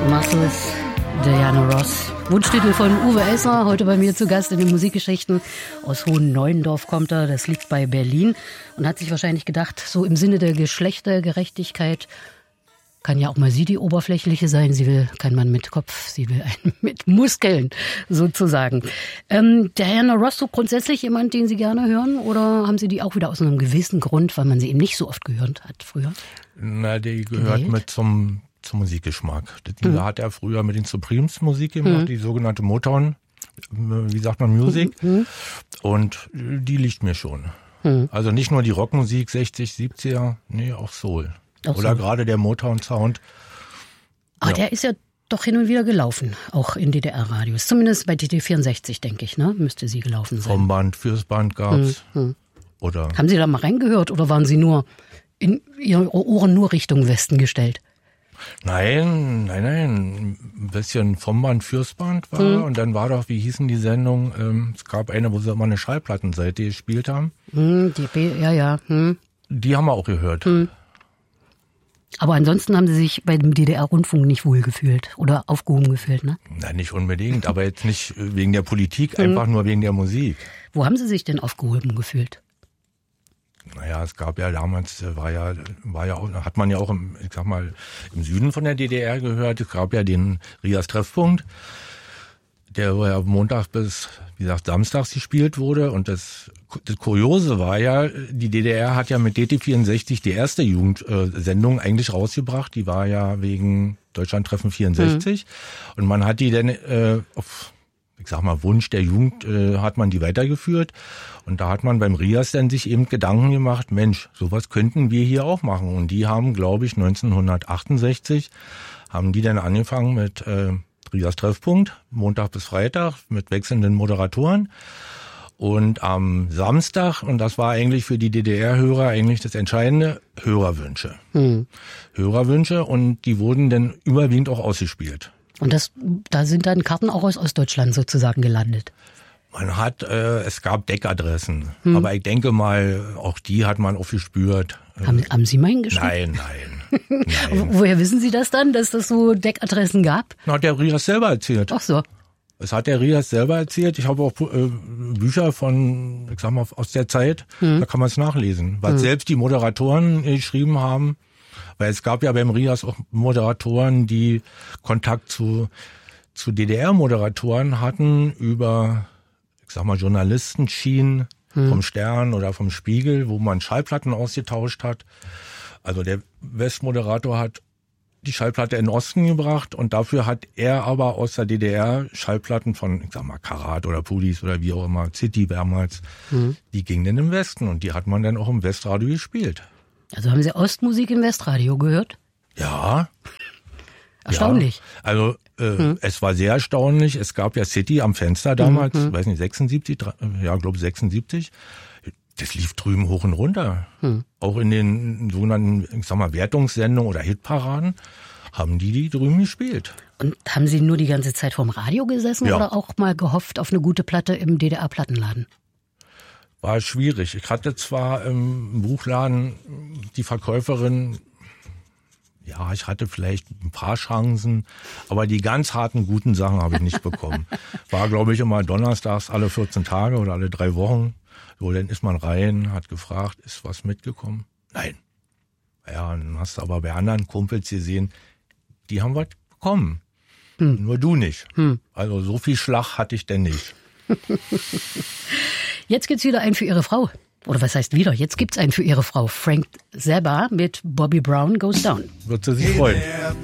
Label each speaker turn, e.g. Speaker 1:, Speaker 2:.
Speaker 1: Muscles, Diana Ross. Wunschtitel von Uwe Esser, heute bei mir zu Gast in den Musikgeschichten. Aus Hohen-Neuendorf kommt er, das liegt bei Berlin. Und hat sich wahrscheinlich gedacht, so im Sinne der Geschlechtergerechtigkeit kann ja auch mal sie die Oberflächliche sein. Sie will kein Mann mit Kopf, sie will einen mit Muskeln, sozusagen. Diana Ross, so grundsätzlich jemand, den Sie gerne hören? Oder haben Sie die auch wieder aus einem gewissen Grund, weil man sie eben nicht so oft gehört hat früher?
Speaker 2: Na, die gehört mit zum Musikgeschmack. Die hat er früher mit den Supremes Musik gemacht, die sogenannte Motown, wie sagt man, Music. Und die liegt mir schon. Also nicht nur die Rockmusik 60, 70er, nee, auch Soul. Oder gerade der Motown-Sound.
Speaker 1: Aber der ist ja doch hin und wieder gelaufen, auch in DDR-Radios. Zumindest bei DD64, denke ich, ne? Müsste sie gelaufen sein.
Speaker 2: Vom Band, fürs Band gab's. Oder
Speaker 1: haben Sie da mal reingehört oder waren Sie nur in Ihre Ohren nur Richtung Westen gestellt?
Speaker 2: Nein. Ein bisschen vom Band fürs Band war. Und dann war doch, wie hießen die Sendung? Es gab eine, wo sie immer eine Schallplattenseite gespielt haben. Die haben wir auch gehört.
Speaker 1: Aber ansonsten haben Sie sich bei dem DDR-Rundfunk nicht wohlgefühlt oder aufgehoben gefühlt, ne?
Speaker 2: Nein, nicht unbedingt, aber jetzt nicht wegen der Politik, einfach nur wegen der Musik.
Speaker 1: Wo haben Sie sich denn aufgehoben gefühlt?
Speaker 2: Naja, es gab ja damals, war ja auch, hat man ja auch im Süden von der DDR gehört. Es gab ja den Rias Treffpunkt, der ja Montag bis, wie gesagt, samstags gespielt wurde. Und das Kuriose war ja, die DDR hat ja mit DT64 die erste Jugendsendung eigentlich rausgebracht. Die war ja wegen Deutschlandtreffen 64. Und man hat die dann auf, Wunsch der Jugend hat man die weitergeführt. Und da hat man beim Rias dann sich eben Gedanken gemacht, Mensch, sowas könnten wir hier auch machen. Und die haben, glaube ich, 1968 haben die dann angefangen mit Rias Treffpunkt, Montag bis Freitag, mit wechselnden Moderatoren. Und am Samstag, und das war eigentlich für die DDR-Hörer eigentlich das Entscheidende, Hörerwünsche. Hörerwünsche, und die wurden dann überwiegend auch ausgespielt.
Speaker 1: Und da sind dann Karten auch aus Ostdeutschland sozusagen gelandet?
Speaker 2: Man hat, es gab Deckadressen, aber ich denke mal, auch die hat man aufgespürt.
Speaker 1: Haben Sie mal hingeschickt?
Speaker 2: Nein.
Speaker 1: Woher wissen Sie das dann, dass das so Deckadressen gab?
Speaker 2: Na, hat der Rias selber erzählt.
Speaker 1: Ach so.
Speaker 2: Es hat der Rias selber erzählt. Ich habe auch Bücher von, aus der Zeit, da kann man es nachlesen. Was selbst die Moderatoren geschrieben haben, weil es gab ja beim Rias auch Moderatoren, die Kontakt zu DDR-Moderatoren hatten über, Journalistenschienen vom Stern oder vom Spiegel, wo man Schallplatten ausgetauscht hat. Also der Westmoderator hat die Schallplatte in den Osten gebracht und dafür hat er aber aus der DDR Schallplatten von, Karat oder Pudis oder wie auch immer, City damals, die gingen dann im Westen und die hat man dann auch im Westradio gespielt.
Speaker 1: Also haben Sie Ostmusik im Westradio gehört?
Speaker 2: Ja.
Speaker 1: Erstaunlich.
Speaker 2: Ja. Also es war sehr erstaunlich. Es gab ja City am Fenster damals, weiß nicht, 76, glaube 76. Das lief drüben hoch und runter. Auch in den sogenannten, Wertungssendungen oder Hitparaden haben die drüben gespielt.
Speaker 1: Und haben Sie nur die ganze Zeit vorm Radio gesessen oder auch mal gehofft auf eine gute Platte im DDR-Plattenladen?
Speaker 2: War schwierig. Ich hatte zwar im Buchladen die Verkäuferin, ich hatte vielleicht ein paar Chancen, aber die ganz harten, guten Sachen habe ich nicht bekommen. War, glaube ich, immer donnerstags alle 14 Tage oder alle 3 Wochen. So, dann ist man rein, hat gefragt, ist was mitgekommen? Nein. Ja, dann hast du aber bei anderen Kumpels gesehen, die haben was bekommen. Nur du nicht. Also so viel Schlag hatte ich denn nicht.
Speaker 1: Jetzt gibt's wieder einen für Ihre Frau. Oder was heißt wieder? Jetzt gibt's einen für Ihre Frau. Frank Zappa mit Bobby Brown Goes Down.
Speaker 2: Wird sie sich freuen.